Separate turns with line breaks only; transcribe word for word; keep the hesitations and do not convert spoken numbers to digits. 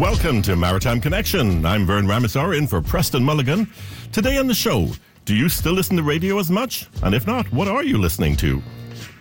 Welcome to Maritime Connection. I'm Vern Ramazar in for Preston Mulligan. Today on the show, do you still listen to radio as much? And if not, what are you listening to?